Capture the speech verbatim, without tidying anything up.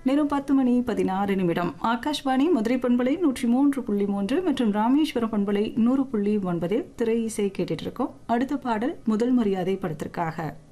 நேரம் பத்து மணி பதினாறு நிமிடம். ஆகாஷ்வாணி மதுரை பண்பலை நூற்றி மூன்று புள்ளி மூன்று மற்றும் ராமேஸ்வரம் பண்பலை நூறு புள்ளி ஒன்பதில் திரை இசை கேட்டுட்டு இருக்கோம். அடுத்த பாடல் முதல் மரியாதை படத்திற்காக.